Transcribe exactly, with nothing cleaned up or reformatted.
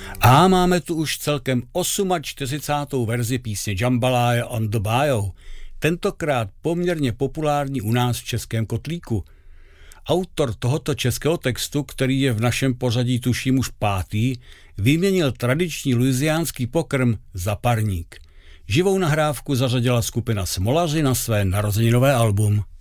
A máme tu už celkem čtyřicátou osmou verzi písně Jambalaya on the Bayou, tentokrát poměrně populární u nás v Českém kotlíku. Autor tohoto českého textu, který je v našem pořadí tuším už pátý, vyměnil tradiční louisiánský pokrm za parník. Živou nahrávku zařadila skupina Smolaři na své narozeninové album.